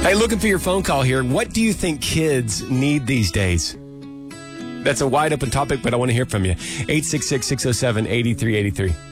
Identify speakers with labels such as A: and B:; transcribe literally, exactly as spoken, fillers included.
A: Hey, looking for your phone call here. What do you think kids need these days? That's a wide open topic, but I want to hear from you. eight six six, six oh seven, eight three eight three.